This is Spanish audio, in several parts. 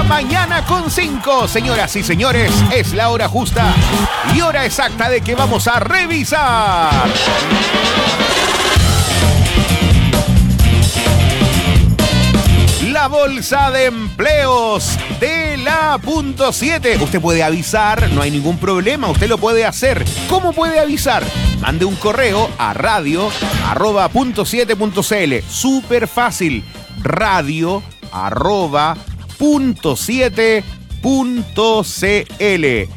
mañana con 5. Señoras y señores, es la hora justa y hora exacta de que vamos a revisar la bolsa de empleos de la .7. Usted puede avisar, no hay ningún problema, usted lo puede hacer. ¿Cómo puede avisar? Mande un correo a radio@.7.cl. Súper fácil. radio@.7.cl.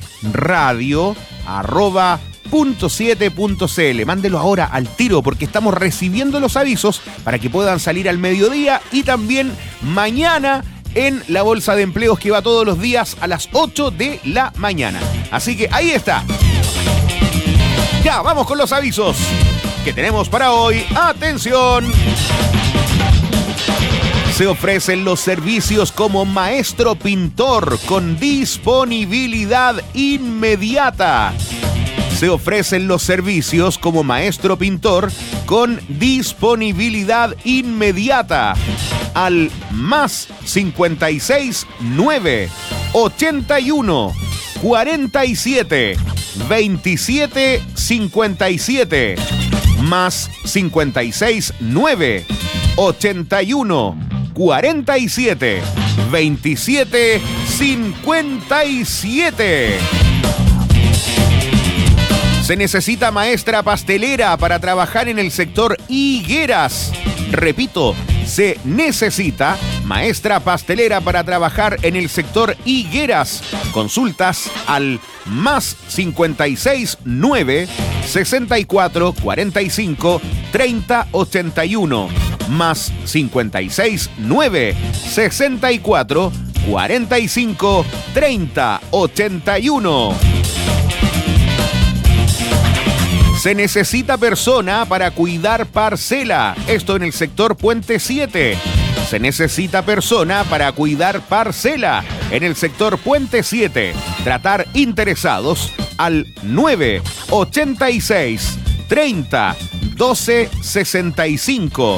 radio@.7.cl. Mándelo ahora al tiro porque estamos recibiendo los avisos para que puedan salir al mediodía y también mañana en la bolsa de empleos que va todos los días a las 8 de la mañana. Así que ahí está. Ya, vamos con los avisos que tenemos para hoy. ¡Atención! Se ofrecen los servicios como maestro pintor con disponibilidad inmediata. Se ofrecen los servicios como maestro pintor con disponibilidad inmediata al más 56 9 81 47 27 57 más 56 9 81 47 27 57. Se necesita maestra pastelera para trabajar en el sector higueras. Repito, se necesita maestra pastelera para trabajar en el sector higueras. Consultas al más 56 9 64 45 30 81 más 56 9 64 45 30 81. Se necesita persona para cuidar parcela. Esto en el sector Puente 7. Se necesita persona para cuidar parcela en el sector Puente 7. Tratar interesados al 986 30 12 65.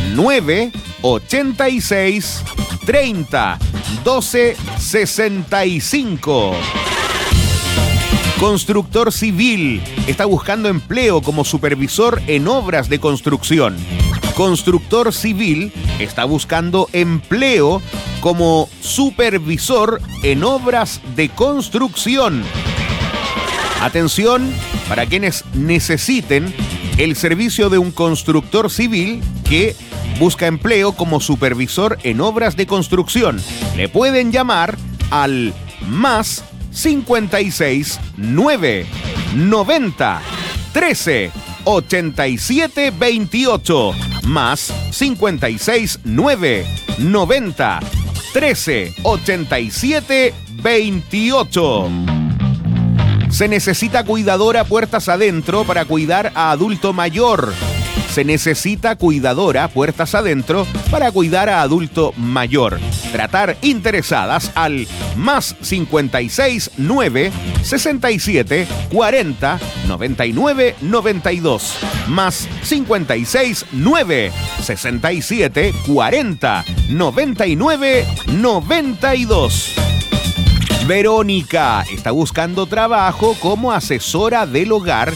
986 30 12 65. Constructor civil está buscando empleo como supervisor en obras de construcción. Constructor civil está buscando empleo como supervisor en obras de construcción. Atención para quienes necesiten el servicio de un constructor civil que busca empleo como supervisor en obras de construcción. Le pueden llamar al más 56 9 90 13 87 28 más 56 9 90 13 87 28. Se necesita cuidadora puertas adentro para cuidar a adulto mayor. Se necesita cuidadora puertas adentro para cuidar a adulto mayor. Tratar interesadas al más 56 9 67 40 99 92 más 56 9 67 40 99 92. Verónica está buscando trabajo como asesora del hogar